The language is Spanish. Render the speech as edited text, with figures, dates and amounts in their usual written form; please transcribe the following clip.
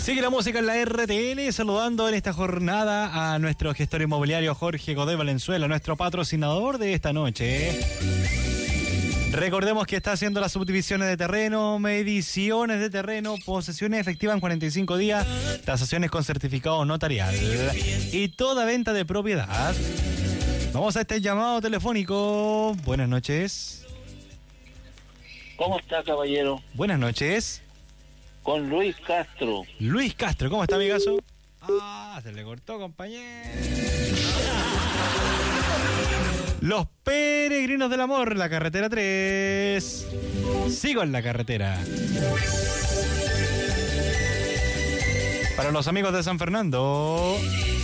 Sigue la música en la RTL, saludando en esta jornada a nuestro gestor inmobiliario Jorge Godoy Valenzuela, nuestro patrocinador de esta noche. Recordemos que está haciendo las subdivisiones de terreno, mediciones de terreno, posesiones efectivas en 45 días, tasaciones con certificado notarial y toda venta de propiedad. Vamos a este llamado telefónico. Buenas noches. ¿Cómo está, caballero? Buenas noches. Con Luis Castro. Luis Castro, ¿cómo está, amigazo? Ah, se le cortó, compañero. Los peregrinos del amor, la carretera 3. Sigo en la carretera. Para los amigos de San Fernando.